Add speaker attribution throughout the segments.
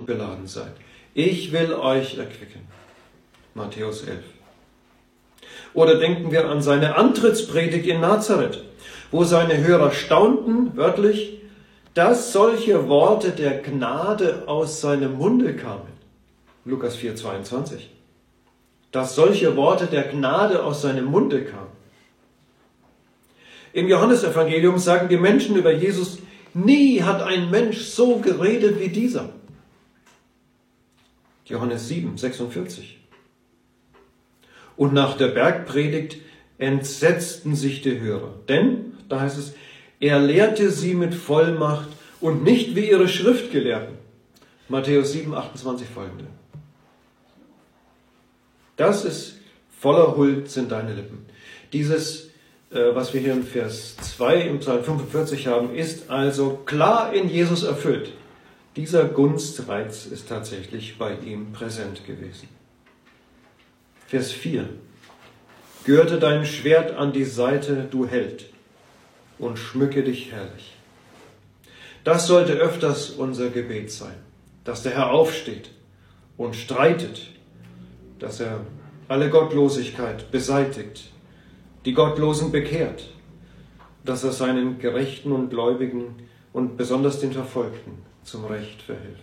Speaker 1: beladen seid. Ich will euch erquicken. Matthäus 11. Oder denken wir an seine Antrittspredigt in Nazareth, wo seine Hörer staunten, wörtlich, dass solche Worte der Gnade aus seinem Munde kamen. Lukas 4,22. Dass solche Worte der Gnade aus seinem Munde kamen. Im Johannesevangelium sagen die Menschen über Jesus, nie hat ein Mensch so geredet wie dieser. Johannes 7,46. Und nach der Bergpredigt entsetzten sich die Hörer. Denn, da heißt es, er lehrte sie mit Vollmacht und nicht wie ihre Schriftgelehrten. Matthäus 7,28 folgende. Das ist voller Huld sind deine Lippen. Dieses, was wir hier in Vers 2 im Psalm 45 haben, ist also klar in Jesus erfüllt. Dieser Gunstreiz ist tatsächlich bei ihm präsent gewesen. Vers 4. Gürte dein Schwert an die Seite, du Held, und schmücke dich herrlich. Das sollte öfters unser Gebet sein, dass der Herr aufsteht und streitet, dass er alle Gottlosigkeit beseitigt, die Gottlosen bekehrt, dass er seinen Gerechten und Gläubigen und besonders den Verfolgten zum Recht verhilft.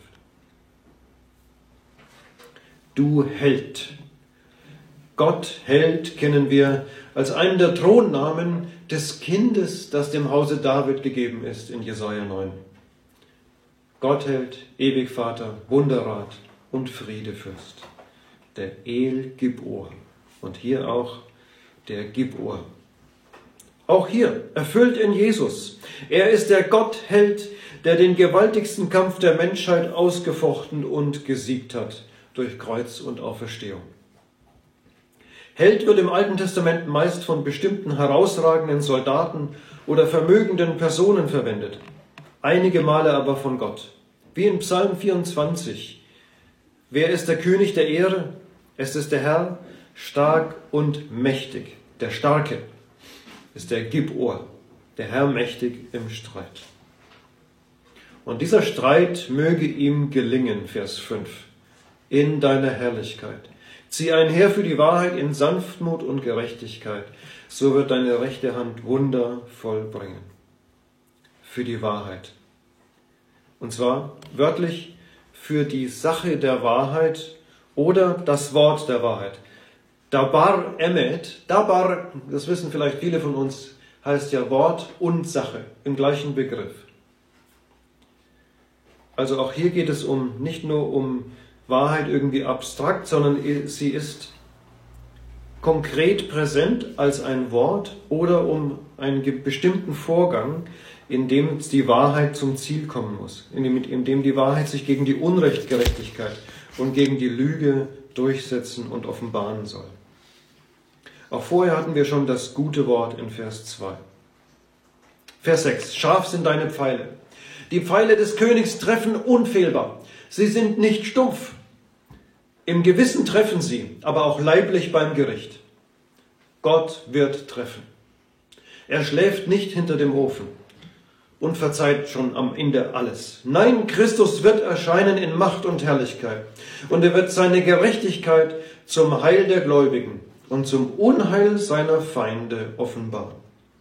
Speaker 1: Du Held. Gott Held kennen wir als einen der Thronnamen des Kindes, das dem Hause David gegeben ist in Jesaja 9. Gott Held, ewig Vater, Wunderrat und Friedefürst. Der El Gibor. Und hier auch der Gibor. Auch hier erfüllt in Jesus. Er ist der Gottheld, der den gewaltigsten Kampf der Menschheit ausgefochten und gesiegt hat durch Kreuz und Auferstehung. Held wird im Alten Testament meist von bestimmten herausragenden Soldaten oder vermögenden Personen verwendet, einige Male aber von Gott. Wie in Psalm 24. Wer ist der König der Ehre? Es ist der Herr, stark und mächtig. Der Starke ist der Gibor, der Herr mächtig im Streit. Und dieser Streit möge ihm gelingen, Vers 5, in deiner Herrlichkeit. Zieh einher für die Wahrheit in Sanftmut und Gerechtigkeit, so wird deine rechte Hand Wunder vollbringen. Für die Wahrheit. Und zwar wörtlich für die Sache der Wahrheit oder das Wort der Wahrheit. Dabar emet, Dabar, das wissen vielleicht viele von uns, heißt ja Wort und Sache im gleichen Begriff. Also auch hier geht es nicht nur um Wahrheit irgendwie abstrakt, sondern sie ist konkret präsent als ein Wort oder um einen bestimmten Vorgang, in dem die Wahrheit zum Ziel kommen muss, in dem die Wahrheit sich gegen die Unrechtgerechtigkeit und gegen die Lüge durchsetzen und offenbaren soll. Auch vorher hatten wir schon das gute Wort in Vers 2. Vers 6. Scharf sind deine Pfeile. Die Pfeile des Königs treffen unfehlbar. Sie sind nicht stumpf. Im Gewissen treffen sie, aber auch leiblich beim Gericht. Gott wird treffen. Er schläft nicht hinter dem Ofen und verzeiht schon am Ende alles. Nein, Christus wird erscheinen in Macht und Herrlichkeit. Und er wird seine Gerechtigkeit zum Heil der Gläubigen und zum Unheil seiner Feinde offenbaren.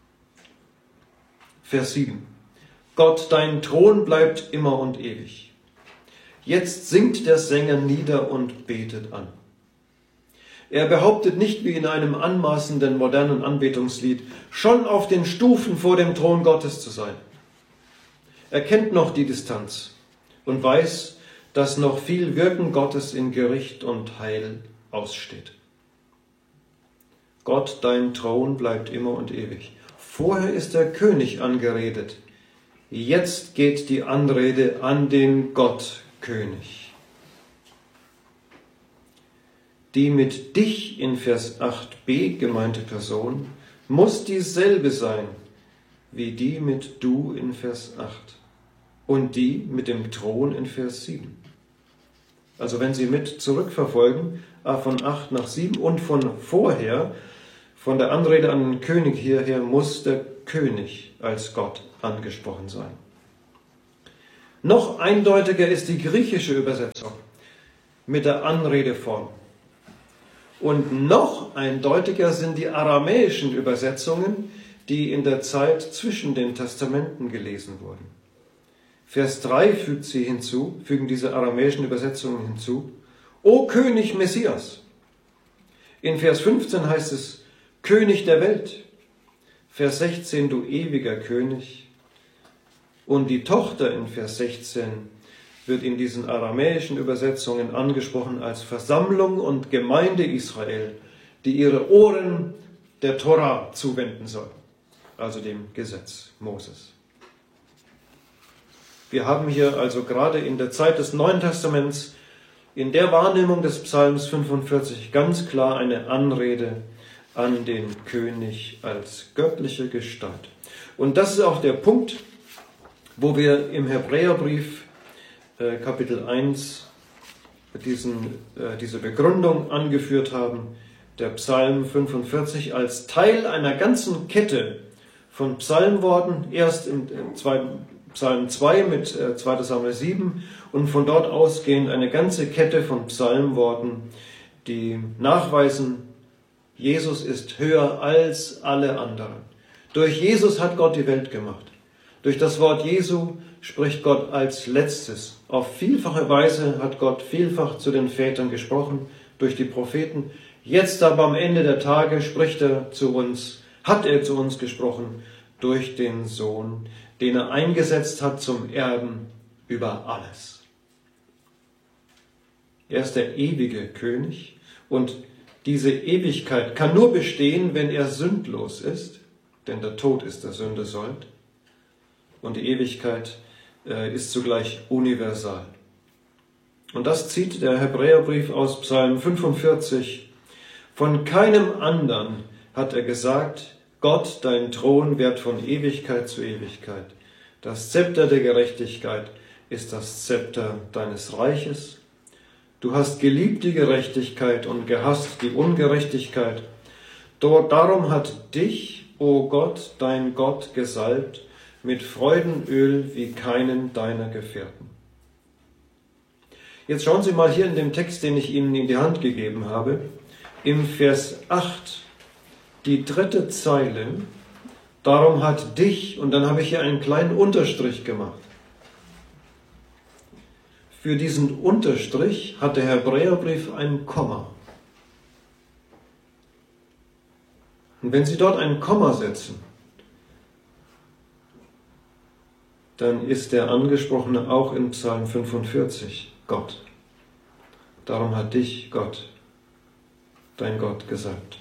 Speaker 1: Vers 7. Gott, dein Thron bleibt immer und ewig. Jetzt singt der Sänger nieder und betet an. Er behauptet nicht wie in einem anmaßenden modernen Anbetungslied, schon auf den Stufen vor dem Thron Gottes zu sein. Er kennt noch die Distanz und weiß, dass noch viel Wirken Gottes in Gericht und Heil aussteht. Gott, dein Thron bleibt immer und ewig. Vorher ist der König angeredet. Jetzt geht die Anrede an den Gottkönig. Die mit dich in Vers 8b gemeinte Person muss dieselbe sein wie die mit du in Vers 8 und die mit dem Thron in Vers 7. Also wenn Sie mit zurückverfolgen, von 8 nach 7 und von vorher, von der Anrede an den König hierher, muss der König als Gott angesprochen sein. Noch eindeutiger ist die griechische Übersetzung mit der Anredeform. Und noch eindeutiger sind die aramäischen Übersetzungen, die in der Zeit zwischen den Testamenten gelesen wurden. Vers 3 fügen diese aramäischen Übersetzungen hinzu. O König Messias! In Vers 15 heißt es, König der Welt. Vers 16, du ewiger König. Und die Tochter in Vers 16 wird in diesen aramäischen Übersetzungen angesprochen als Versammlung und Gemeinde Israel, die ihre Ohren der Tora zuwenden soll, also dem Gesetz Moses. Wir haben hier also gerade in der Zeit des Neuen Testaments in der Wahrnehmung des Psalms 45 ganz klar eine Anrede an den König als göttliche Gestalt. Und das ist auch der Punkt, wo wir im Hebräerbrief Kapitel 1 diese Begründung angeführt haben, der Psalm 45 als Teil einer ganzen Kette von Psalmworten, erst im Psalm 2 mit 2. Samuel 7 und von dort ausgehend eine ganze Kette von Psalmworten, die nachweisen, Jesus ist höher als alle anderen. Durch Jesus hat Gott die Welt gemacht. Durch das Wort Jesu spricht Gott als Letztes. Auf vielfache Weise hat Gott vielfach zu den Vätern gesprochen, durch die Propheten. Jetzt aber am Ende der Tage hat er zu uns gesprochen, durch den Sohn, den er eingesetzt hat zum Erben über alles. Er ist der ewige König und diese Ewigkeit kann nur bestehen, wenn er sündlos ist, denn der Tod ist der Sünde Sold. Und die Ewigkeit ist zugleich universal. Und das zieht der Hebräerbrief aus Psalm 45. Von keinem anderen hat er gesagt, Gott, dein Thron währt von Ewigkeit zu Ewigkeit. Das Zepter der Gerechtigkeit ist das Zepter deines Reiches. Du hast geliebt die Gerechtigkeit und gehasst die Ungerechtigkeit. Darum hat dich, o Gott, dein Gott, gesalbt mit Freudenöl wie keinen deiner Gefährten. Jetzt schauen Sie mal hier in dem Text, den ich Ihnen in die Hand gegeben habe, im Vers 8, die dritte Zeile, darum hat dich, und dann habe ich hier einen kleinen Unterstrich gemacht. Für diesen Unterstrich hat der Hebräerbrief ein Komma. Und wenn Sie dort ein Komma setzen, dann ist der Angesprochene auch in Psalm 45 Gott. Darum hat dich Gott, dein Gott, gesalbt.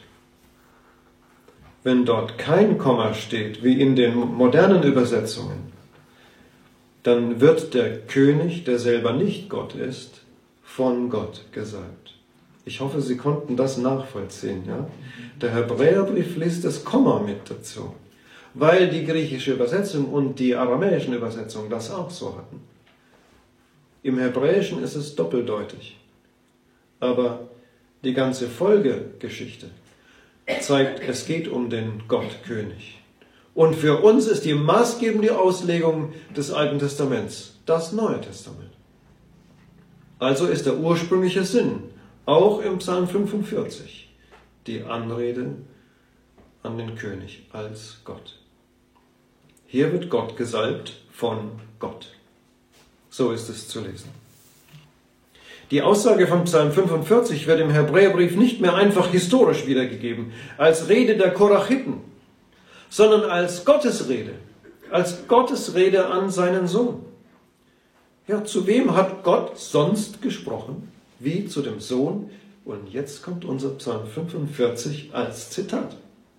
Speaker 1: Wenn dort kein Komma steht, wie in den modernen Übersetzungen, dann wird der König, der selber nicht Gott ist, von Gott gesalbt. Ich hoffe, Sie konnten das nachvollziehen. Ja? Der Hebräerbrief liest das Komma mit dazu, weil die griechische Übersetzung und die aramäischen Übersetzungen das auch so hatten. Im Hebräischen ist es doppeldeutig, aber die ganze Folgegeschichte zeigt, es geht um den Gottkönig. Und für uns ist die maßgebende Auslegung des Alten Testaments das Neue Testament. Also ist der ursprüngliche Sinn, auch im Psalm 45, die Anrede an den König als Gott. Hier wird Gott gesalbt von Gott. So ist es zu lesen. Die Aussage von Psalm 45 wird im Hebräerbrief nicht mehr einfach historisch wiedergegeben, als Rede der Korachiten, sondern als Gottesrede an seinen Sohn. Ja, zu wem hat Gott sonst gesprochen, wie zu dem Sohn? Und jetzt kommt unser Psalm 45 als Zitat.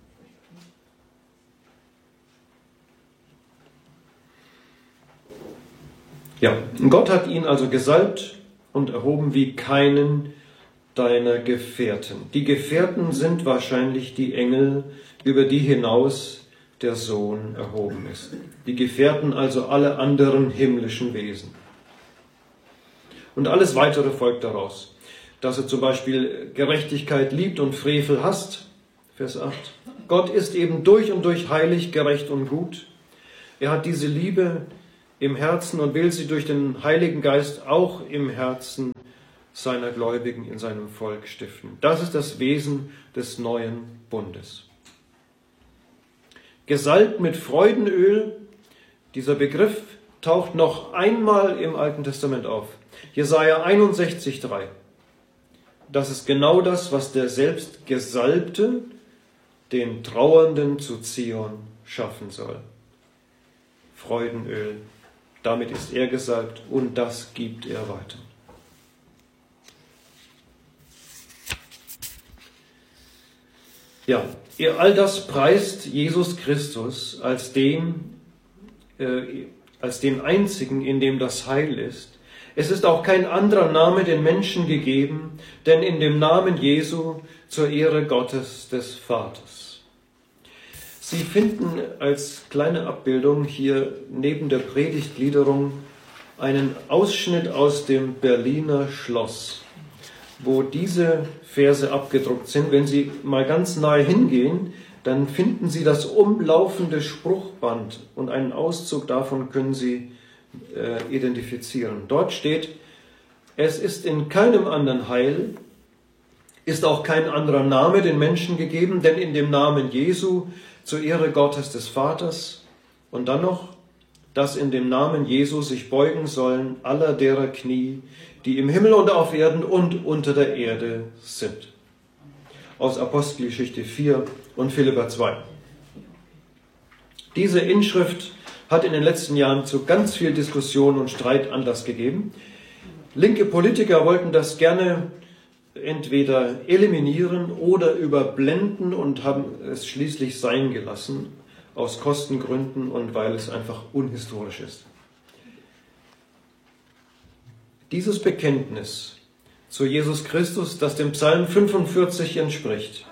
Speaker 1: Ja, Gott hat ihn also gesalbt und erhoben wie keinen deiner Gefährten. Die Gefährten sind wahrscheinlich die Engel, über die hinaus der Sohn erhoben ist. Die Gefährten, also alle anderen himmlischen Wesen. Und alles Weitere folgt daraus. Dass er zum Beispiel Gerechtigkeit liebt und Frevel hasst. Vers 8. Gott ist eben durch und durch heilig, gerecht und gut. Er hat diese Liebe im Herzen und will sie durch den Heiligen Geist auch im Herzen seiner Gläubigen in seinem Volk stiften. Das ist das Wesen des neuen Bundes. Gesalbt mit Freudenöl, dieser Begriff taucht noch einmal im Alten Testament auf. Jesaja 61,3. Das ist genau das, was der selbst Gesalbte den Trauernden zu Zion schaffen soll. Freudenöl, damit ist er gesalbt und das gibt er weiter. Ja, all das preist Jesus Christus als den einzigen, in dem das Heil ist. Es ist auch kein anderer Name den Menschen gegeben, denn in dem Namen Jesu zur Ehre Gottes des Vaters. Sie finden als kleine Abbildung hier neben der Predigtgliederung einen Ausschnitt aus dem Berliner Schloss, wo diese Verse abgedruckt sind. Wenn Sie mal ganz nahe hingehen, dann finden Sie das umlaufende Spruchband und einen Auszug davon können Sie identifizieren. Dort steht: Es ist in keinem anderen Heil, ist auch kein anderer Name den Menschen gegeben, denn in dem Namen Jesu zur Ehre Gottes des Vaters. Und dann noch, dass in dem Namen Jesu sich beugen sollen aller derer Knie, die im Himmel und auf Erden und unter der Erde sind. Aus Apostelgeschichte 4 und Philipper 2. Diese Inschrift hat in den letzten Jahren zu ganz viel Diskussion und Streit Anlass gegeben. Linke Politiker wollten das gerne entweder eliminieren oder überblenden und haben es schließlich sein gelassen, aus Kostengründen und weil es einfach unhistorisch ist. Dieses Bekenntnis zu Jesus Christus, das dem Psalm 45 entspricht,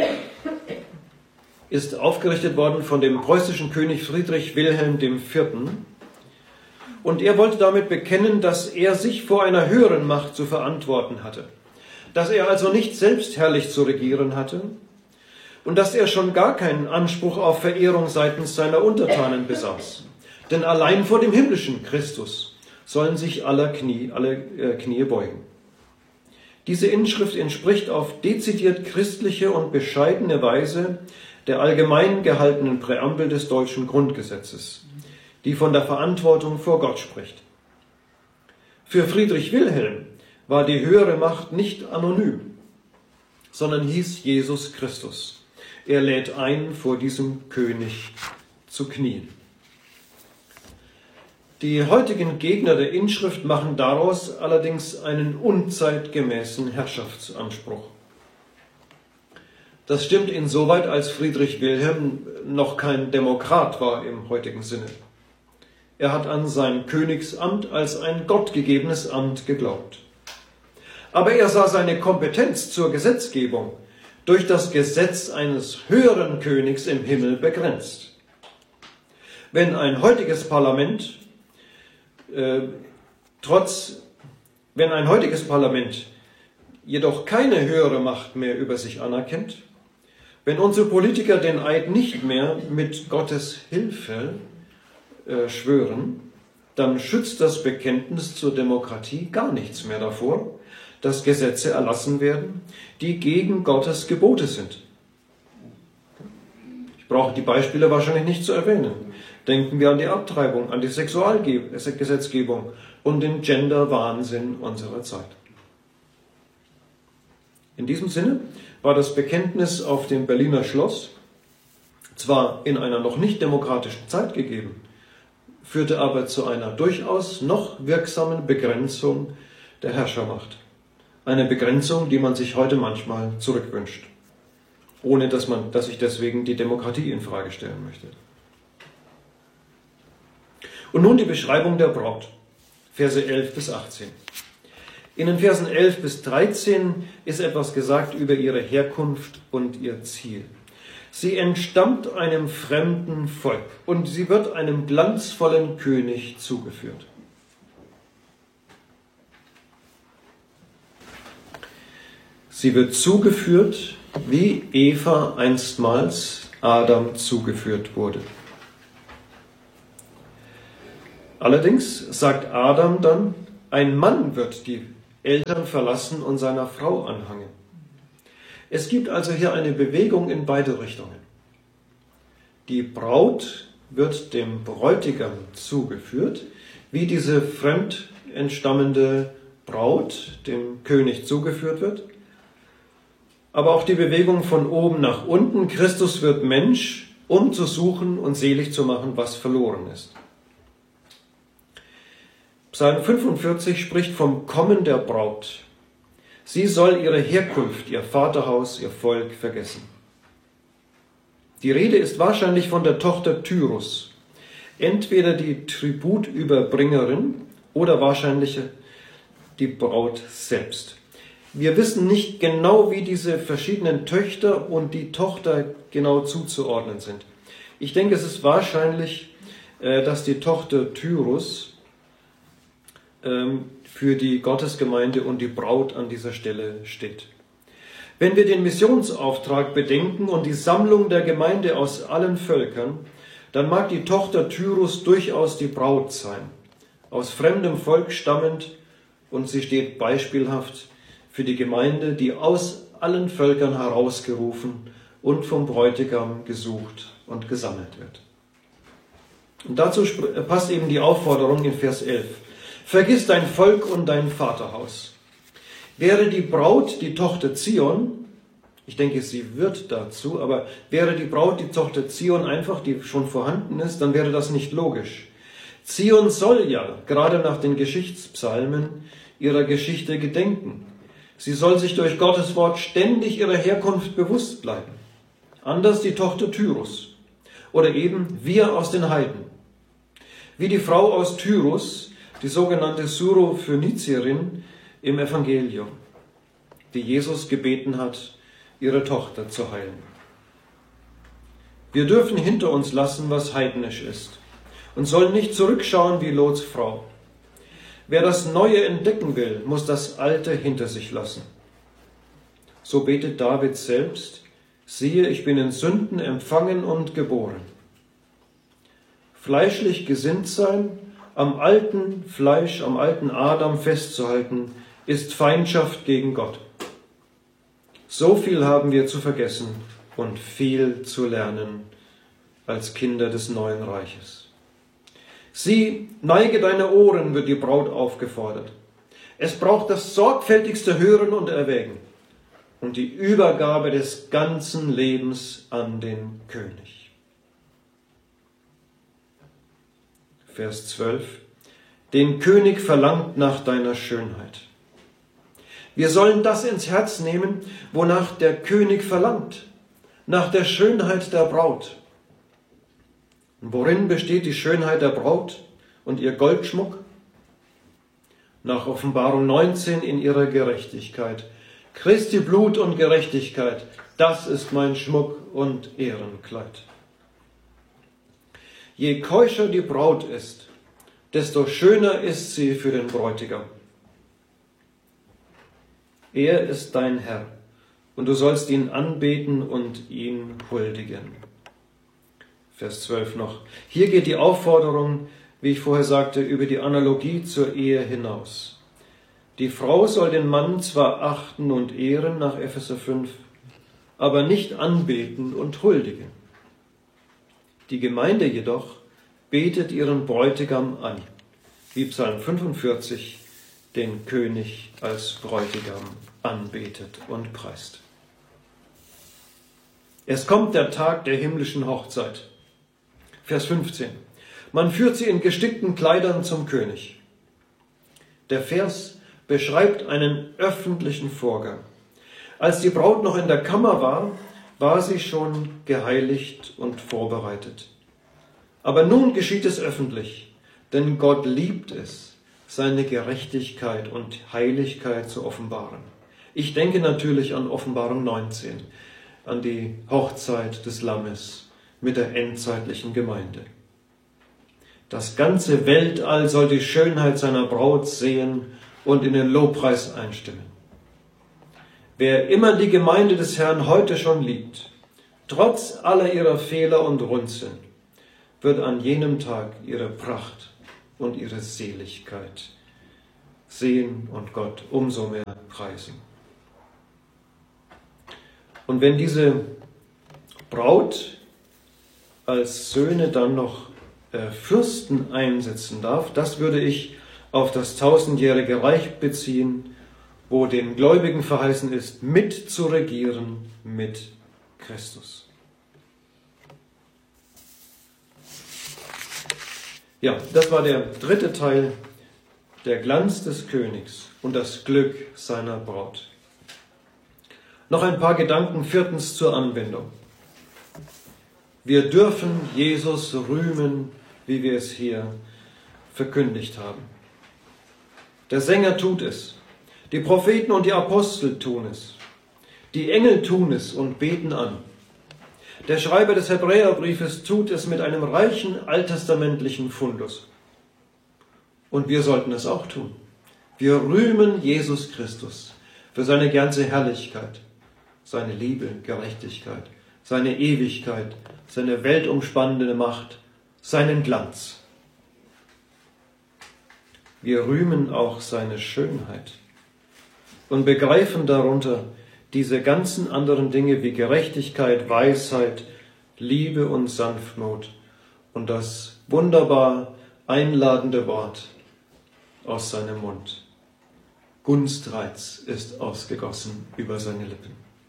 Speaker 1: ist aufgerichtet worden von dem preußischen König Friedrich Wilhelm IV. Und er wollte damit bekennen, dass er sich vor einer höheren Macht zu verantworten hatte, dass er also nicht selbst herrlich zu regieren hatte und dass er schon gar keinen Anspruch auf Verehrung seitens seiner Untertanen besaß. Denn allein vor dem himmlischen Christus sollen sich alle Knie beugen. Diese Inschrift entspricht auf dezidiert christliche und bescheidene Weise der allgemein gehaltenen Präambel des deutschen Grundgesetzes, die von der Verantwortung vor Gott spricht. Für Friedrich Wilhelm war die höhere Macht nicht anonym, sondern hieß Jesus Christus. Er lädt ein, vor diesem König zu knien. Die heutigen Gegner der Inschrift machen daraus allerdings einen unzeitgemäßen Herrschaftsanspruch. Das stimmt insoweit, als Friedrich Wilhelm noch kein Demokrat war im heutigen Sinne. Er hat an sein Königsamt als ein gottgegebenes Amt geglaubt. Aber er sah seine Kompetenz zur Gesetzgebung durch das Gesetz eines höheren Königs im Himmel begrenzt. Wenn ein heutiges Parlament jedoch keine höhere Macht mehr über sich anerkennt, wenn unsere Politiker den Eid nicht mehr mit Gottes Hilfe schwören, dann schützt das Bekenntnis zur Demokratie gar nichts mehr davor, dass Gesetze erlassen werden, die gegen Gottes Gebote sind. Ich brauche die Beispiele wahrscheinlich nicht zu erwähnen. Denken wir an die Abtreibung, an die Sexualgesetzgebung und den Gender-Wahnsinn unserer Zeit. In diesem Sinne war das Bekenntnis auf dem Berliner Schloss zwar in einer noch nicht demokratischen Zeit gegeben, führte aber zu einer durchaus noch wirksamen Begrenzung der Herrschermacht. Eine Begrenzung, die man sich heute manchmal zurückwünscht, ohne dass ich deswegen die Demokratie in Frage stellen möchte. Und nun die Beschreibung der Braut, Verse 11 bis 18. In den Versen 11 bis 13 ist etwas gesagt über ihre Herkunft und ihr Ziel. Sie entstammt einem fremden Volk und sie wird einem glanzvollen König zugeführt. Sie wird zugeführt, wie Eva einstmals Adam zugeführt wurde. Allerdings sagt Adam dann, ein Mann wird die Eltern verlassen und seiner Frau anhangen. Es gibt also hier eine Bewegung in beide Richtungen. Die Braut wird dem Bräutigam zugeführt, wie diese fremd entstammende Braut dem König zugeführt wird. Aber auch die Bewegung von oben nach unten. Christus wird Mensch, um zu suchen und selig zu machen, was verloren ist. Psalm 45 spricht vom Kommen der Braut. Sie soll ihre Herkunft, ihr Vaterhaus, ihr Volk vergessen. Die Rede ist wahrscheinlich von der Tochter Tyrus, entweder die Tributüberbringerin oder wahrscheinlich die Braut selbst. Wir wissen nicht genau, wie diese verschiedenen Töchter und die Tochter genau zuzuordnen sind. Ich denke, es ist wahrscheinlich, dass die Tochter Tyrus für die Gottesgemeinde und die Braut an dieser Stelle steht. Wenn wir den Missionsauftrag bedenken und die Sammlung der Gemeinde aus allen Völkern, dann mag die Tochter Tyrus durchaus die Braut sein, aus fremdem Volk stammend, und sie steht beispielhaft für die Gemeinde, die aus allen Völkern herausgerufen und vom Bräutigam gesucht und gesammelt wird. Und dazu passt eben die Aufforderung in Vers 11. Vergiss dein Volk und dein Vaterhaus. Wäre die Braut die Tochter Zion, ich denke, sie wird dazu, aber wäre die Braut die Tochter Zion einfach, die schon vorhanden ist, dann wäre das nicht logisch. Zion soll ja, gerade nach den Geschichtspsalmen, ihrer Geschichte gedenken. Sie soll sich durch Gottes Wort ständig ihrer Herkunft bewusst bleiben. Anders die Tochter Tyrus oder eben wir aus den Heiden. Wie die Frau aus Tyrus, die sogenannte Syrophönizierin im Evangelium, die Jesus gebeten hat, ihre Tochter zu heilen. Wir dürfen hinter uns lassen, was heidnisch ist, und sollen nicht zurückschauen wie Lots Frau. Wer das Neue entdecken will, muss das Alte hinter sich lassen. So betet David selbst, siehe, ich bin in Sünden empfangen und geboren. Fleischlich gesinnt sein, am alten Fleisch, am alten Adam festzuhalten, ist Feindschaft gegen Gott. So viel haben wir zu vergessen und viel zu lernen als Kinder des neuen Reiches. Sieh, neige deine Ohren, wird die Braut aufgefordert. Es braucht das sorgfältigste Hören und Erwägen und die Übergabe des ganzen Lebens an den König. Vers 12. Den König verlangt nach deiner Schönheit. Wir sollen das ins Herz nehmen, wonach der König verlangt, nach der Schönheit der Braut. Und worin besteht die Schönheit der Braut und ihr Goldschmuck? Nach Offenbarung 19 in ihrer Gerechtigkeit. Christi Blut und Gerechtigkeit, das ist mein Schmuck und Ehrenkleid. Je keuscher die Braut ist, desto schöner ist sie für den Bräutigam. Er ist dein Herr, und du sollst ihn anbeten und ihn huldigen. Vers 12 noch. Hier geht die Aufforderung, wie ich vorher sagte, über die Analogie zur Ehe hinaus. Die Frau soll den Mann zwar achten und ehren nach Epheser 5, aber nicht anbeten und huldigen. Die Gemeinde jedoch betet ihren Bräutigam an, wie Psalm 45 den König als Bräutigam anbetet und preist. Es kommt der Tag der himmlischen Hochzeit. Vers 15. Man führt sie in gestickten Kleidern zum König. Der Vers beschreibt einen öffentlichen Vorgang. Als die Braut noch in der Kammer war, war sie schon geheiligt und vorbereitet. Aber nun geschieht es öffentlich, denn Gott liebt es, seine Gerechtigkeit und Heiligkeit zu offenbaren. Ich denke natürlich an Offenbarung 19, an die Hochzeit des Lammes mit der endzeitlichen Gemeinde. Das ganze Weltall soll die Schönheit seiner Braut sehen und in den Lobpreis einstimmen. Wer immer die Gemeinde des Herrn heute schon liebt, trotz aller ihrer Fehler und Runzeln, wird an jenem Tag ihre Pracht und ihre Seligkeit sehen und Gott umso mehr preisen. Und wenn diese Braut als Söhne dann noch Fürsten einsetzen darf, das würde ich auf das 1000-jährige Reich beziehen, wo den Gläubigen verheißen ist, mitzuregieren mit Christus. Ja, das war der dritte Teil, der Glanz des Königs und das Glück seiner Braut. Noch ein paar Gedanken viertens zur Anwendung. Wir dürfen Jesus rühmen, wie wir es hier verkündigt haben. Der Sänger tut es, die Propheten und die Apostel tun es, die Engel tun es und beten an. Der Schreiber des Hebräerbriefes tut es mit einem reichen alttestamentlichen Fundus. Und wir sollten es auch tun. Wir rühmen Jesus Christus für seine ganze Herrlichkeit, seine Liebe, Gerechtigkeit, seine Ewigkeit, seine weltumspannende Macht, seinen Glanz. Wir rühmen auch seine Schönheit und begreifen darunter diese ganzen anderen Dinge wie Gerechtigkeit, Weisheit, Liebe und Sanftmut und das wunderbar einladende Wort aus seinem Mund. Gunstreiz ist ausgegossen über seine Lippen.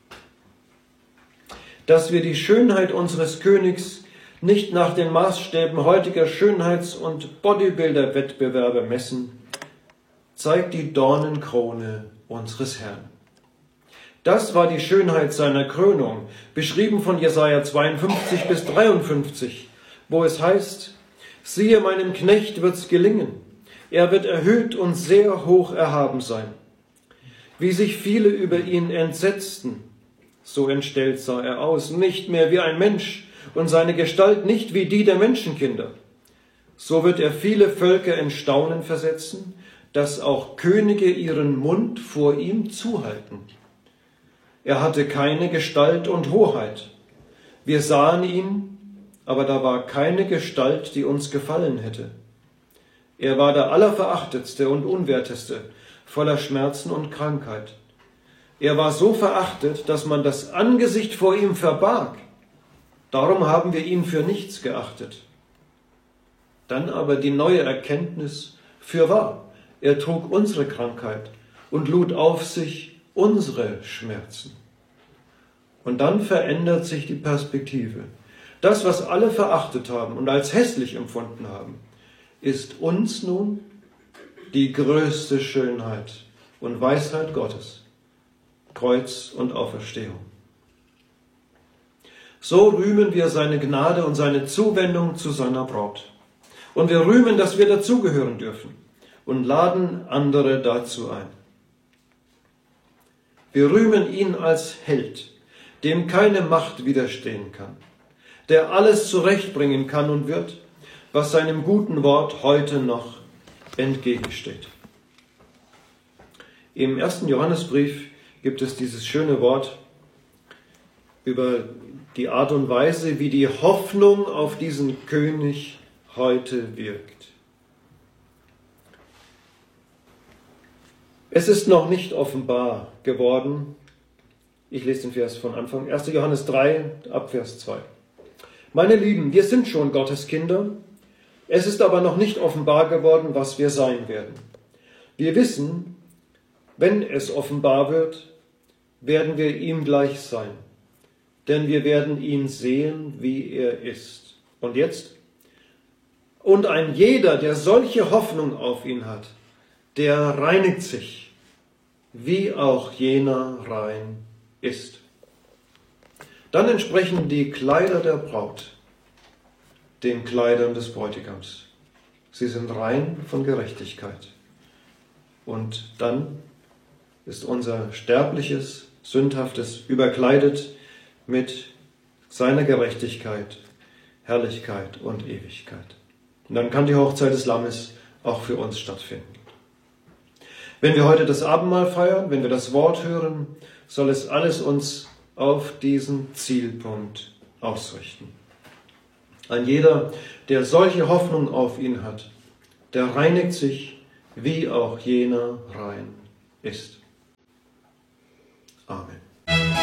Speaker 1: Dass wir die Schönheit unseres Königs nicht nach den Maßstäben heutiger Schönheits- und Bodybuilder-Wettbewerbe messen, zeigt die Dornenkrone unseres Herrn. Das war die Schönheit seiner Krönung, beschrieben von Jesaja 52 bis 53, wo es heißt: Siehe, meinem Knecht wird's gelingen, er wird erhöht und sehr hoch erhaben sein. Wie sich viele über ihn entsetzten, so entstellt sah er aus, nicht mehr wie ein Mensch und seine Gestalt nicht wie die der Menschenkinder. So wird er viele Völker in Staunen versetzen, dass auch Könige ihren Mund vor ihm zuhalten. Er hatte keine Gestalt und Hoheit. Wir sahen ihn, aber da war keine Gestalt, die uns gefallen hätte. Er war der Allerverachtetste und Unwerteste, voller Schmerzen und Krankheit. Er war so verachtet, dass man das Angesicht vor ihm verbarg. Darum haben wir ihn für nichts geachtet. Dann aber die neue Erkenntnis: Fürwahr, er trug unsere Krankheit und lud auf sich unsere Schmerzen. Und dann verändert sich die Perspektive. Das, was alle verachtet haben und als hässlich empfunden haben, ist uns nun die größte Schönheit und Weisheit Gottes. Kreuz und Auferstehung. So rühmen wir seine Gnade und seine Zuwendung zu seiner Braut. Und wir rühmen, dass wir dazugehören dürfen und laden andere dazu ein. Wir rühmen ihn als Held, dem keine Macht widerstehen kann, der alles zurechtbringen kann und wird, was seinem guten Wort heute noch entgegensteht. Im 1. Johannesbrief gibt es dieses schöne Wort über die Art und Weise, wie die Hoffnung auf diesen König heute wirkt. Es ist noch nicht offenbar geworden. Ich lese den Vers von Anfang. 1. Johannes 3, ab Vers 2. Meine Lieben, wir sind schon Gottes Kinder. Es ist aber noch nicht offenbar geworden, was wir sein werden. Wir wissen, wenn es offenbar wird, werden wir ihm gleich sein. Denn wir werden ihn sehen, wie er ist. Und jetzt? Und ein jeder, der solche Hoffnung auf ihn hat, der reinigt sich, wie auch jener rein ist. Dann entsprechen die Kleider der Braut den Kleidern des Bräutigams. Sie sind rein von Gerechtigkeit. Und dann ist unser sterbliches, sündhaftes überkleidet mit seiner Gerechtigkeit, Herrlichkeit und Ewigkeit. Und dann kann die Hochzeit des Lammes auch für uns stattfinden. Wenn wir heute das Abendmahl feiern, wenn wir das Wort hören, soll es alles uns auf diesen Zielpunkt ausrichten. Ein jeder, der solche Hoffnung auf ihn hat, der reinigt sich, wie auch jener rein ist. Amen.